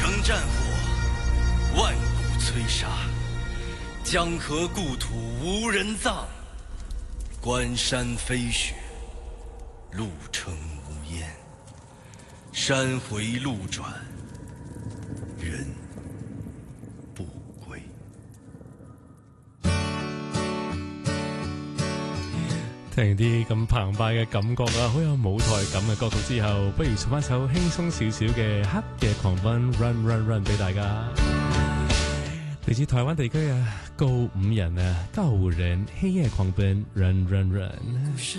城战火，万古摧杀。江河故土无人葬，关山飞雪，路程无烟。山回路转，人不归。 聽啲咁澎湃嘅感覺啊，好有舞台感嘅角度之後，不如送翻首輕鬆少少嘅黑夜狂奔 Run Run Run 俾大家。嚟自台灣地區啊，告五人啊，告五人黑夜狂奔 Run Run Run。